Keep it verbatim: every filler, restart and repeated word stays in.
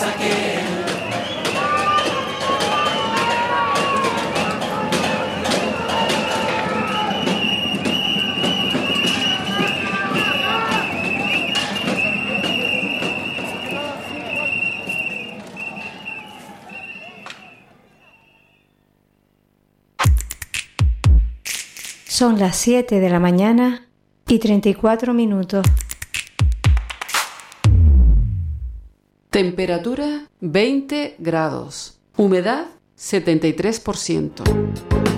aquel. Son las siete de la mañana y treinta y cuatro minutos. Temperatura veinte grados. Humedad setenta y tres por ciento.